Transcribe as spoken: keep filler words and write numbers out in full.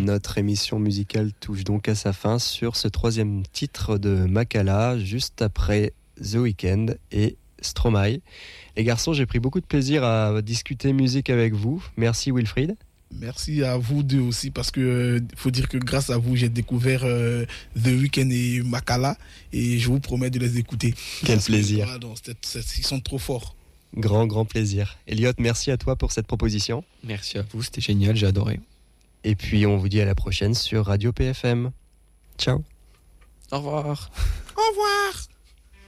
Notre émission musicale touche donc à sa fin sur ce troisième titre de Makala, juste après The Weeknd et Stromae. Les garçons, j'ai pris beaucoup de plaisir à discuter musique avec vous. Merci Wilfried. Merci à vous deux aussi, parce que euh, faut dire que grâce à vous, j'ai découvert euh, The Weeknd et Makala, et je vous promets de les écouter. Quel parce plaisir. Que, voilà, donc, c'est, c'est, ils sont trop forts. Grand, grand plaisir. Elliot, merci à toi pour cette proposition. Merci à vous, c'était génial, j'ai adoré. Et puis on vous dit à la prochaine sur Radio P F M. Ciao. Au revoir. Au revoir.